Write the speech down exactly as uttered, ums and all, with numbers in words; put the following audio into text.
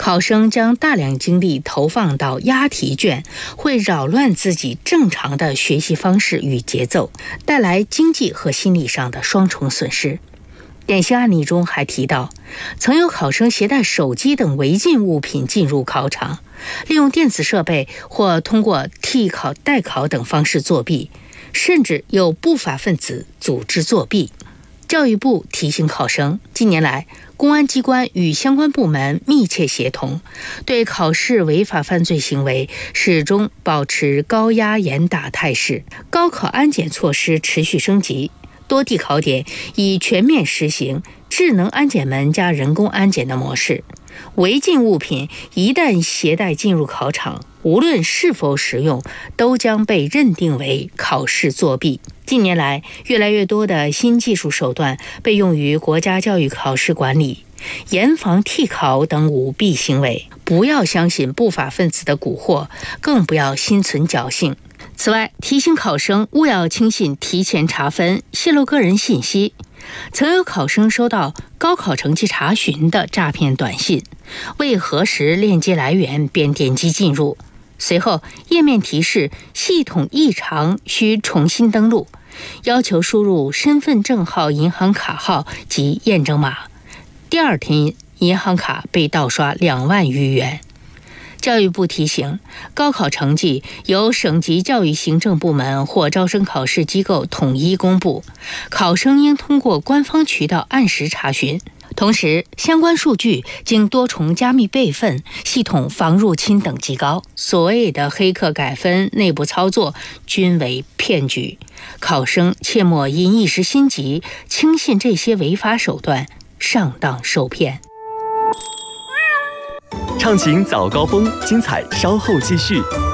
考生将大量精力投放到押题卷，会扰乱自己正常的学习方式与节奏，带来经济和心理上的双重损失。典型案例中还提到，曾有考生携带手机等违禁物品进入考场，利用电子设备或通过替考、代考等方式作弊，甚至有不法分子组织作弊。教育部提醒考生，近年来公安机关与相关部门密切协同，对考试违法犯罪行为始终保持高压严打态势。高考安检措施持续升级，多地考点已全面实行智能安检门加人工安检的模式。违禁物品一旦携带进入考场，无论是否使用，都将被认定为考试作弊。近年来，越来越多的新技术手段被用于国家教育考试管理，严防替考等舞弊行为。不要相信不法分子的蛊惑，更不要心存侥幸。此外，提醒考生勿要轻信提前查分、泄露个人信息。曾有考生收到高考成绩查询的诈骗短信，未核实链接来源便点击进入，随后页面提示系统异常，需重新登录，要求输入身份证号、银行卡号及验证码。第二天，银行卡被盗刷两万余元。教育部提醒，高考成绩由省级教育行政部门或招生考试机构统一公布，考生应通过官方渠道按时查询。同时，相关数据经多重加密备份，系统防入侵等级高。所谓的黑客改分、内部操作均为骗局，考生切莫因一时心急轻信这些违法手段，上当受骗。 畅行早高峰，精彩稍后继续。